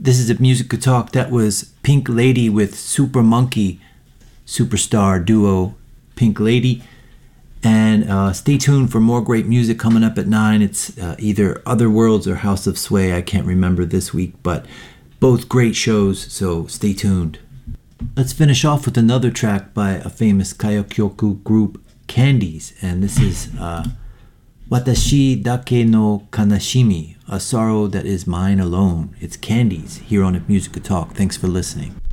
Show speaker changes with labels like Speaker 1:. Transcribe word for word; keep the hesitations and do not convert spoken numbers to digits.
Speaker 1: This is a Music Talk. That was Pink Lady with Super Monkey, superstar duo Pink Lady. And uh, stay tuned for more great music coming up at nine. It's uh, either Other Worlds or House of Sway. I can't remember this week, but both great shows, so stay tuned. Let's finish off with another track by a famous Kayokyoku group, Candies. And this is uh, Watashi Dake no Kanashimi, a sorrow that is mine alone. It's Candies here on Music Talk. Thanks for listening.